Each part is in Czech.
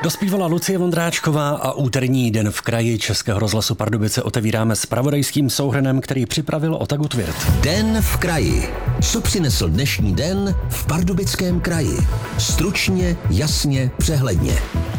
Dospívala Lucie Vondráčková a úterní Den v kraji Českého rozhlasu Pardubice otevíráme zpravodajským souhrnem, který připravil Otagut Virt. Den v kraji. Co přinesl dnešní den v Pardubickém kraji? Stručně, jasně, přehledně.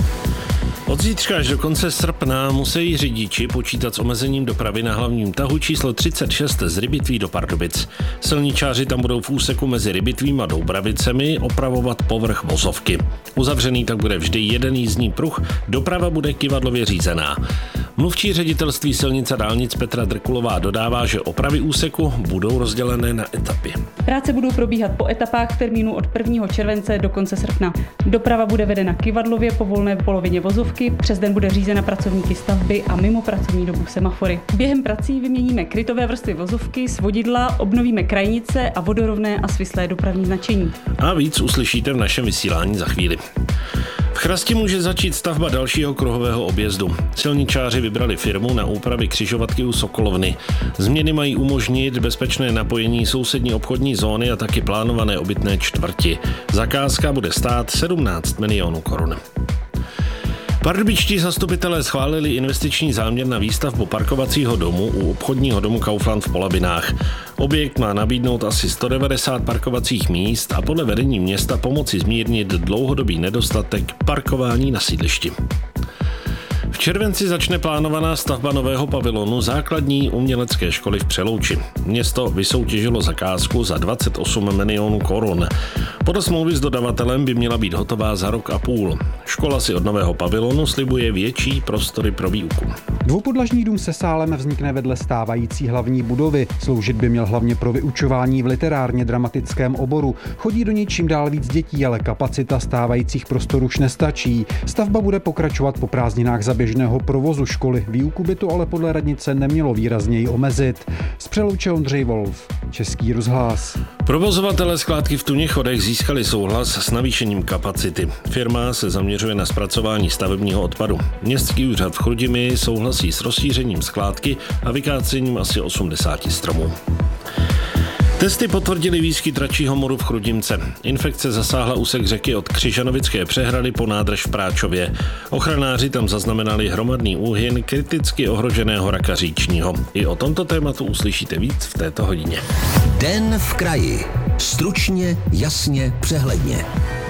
Od zítřka až do konce srpna musí řidiči počítat s omezením dopravy na hlavním tahu číslo 36 z Rybitví do Pardubic. Silničáři tam budou v úseku mezi Rybitvím a Doubravicemi opravovat povrch vozovky. Uzavřený tak bude vždy jeden jízdní pruh, doprava bude kyvadlově řízená. Mluvčí ředitelství silnic a dálnic Petra Drkulová dodává, že opravy úseku budou rozdělené na etapy. Práce budou probíhat po etapách v termínu od 1. července do konce srpna. Doprava bude vedena kyvadlově po volné polovině vozovky, přes den bude řízena pracovníky stavby a mimo pracovní dobu semafory. Během prací vyměníme krytové vrstvy vozovky, svodidla, obnovíme krajnice a vodorovné a svislé dopravní značení. A víc uslyšíte v našem vysílání za chvíli. V Chrasti může začít stavba dalšího kruhového objezdu. Silničáři vybrali firmu na úpravy křižovatky u Sokolovny. Změny mají umožnit bezpečné napojení sousední obchodní zóny a taky plánované obytné čtvrti. Zakázka bude stát 17 milionů korun. Pardubičtí zastupitelé schválili investiční záměr na výstavbu parkovacího domu u obchodního domu Kaufland v Polabinách. Objekt má nabídnout asi 190 parkovacích míst a podle vedení města pomoci zmírnit dlouhodobý nedostatek parkování na sídlišti. V červenci začne plánovaná stavba nového pavilonu základní umělecké školy v Přelouči. Město vysoutěžilo zakázku za 28 milionů korun. Podle smlouvy s dodavatelem by měla být hotová za rok a půl. Škola si od nového pavilonu slibuje větší prostory pro výuku. Dvoupodlažní dům se sálem vznikne vedle stávající hlavní budovy. Sloužit by měl hlavně pro vyučování v literárně dramatickém oboru. Chodí do něj čím dál víc dětí, ale kapacita stávajících prostorů už nestačí. Stavba bude pokračovat po prázdninách za běžného provozu školy. Výuku by to ale podle radnice nemělo výrazněji omezit. Z Přelouče Ondřej Wolf, Český rozhlas. Provozovatelé skládky v Tuněchodech získali souhlas s navýšením kapacity. Firma se zaměřuje na zpracování stavebního odpadu. Městský úřad v Chrudimi souhlasí s rozšířením skládky a vykácením asi 80 stromů. Testy potvrdily výskyt račího moru v Chrudimce. Infekce zasáhla úsek řeky od Křižanovické přehrady po nádrž v Práčově. Ochranáři tam zaznamenali hromadný úhyn kriticky ohroženého raka říčního. I o tomto tématu uslyšíte víc v této hodině. Den v kraji. Stručně, jasně, přehledně.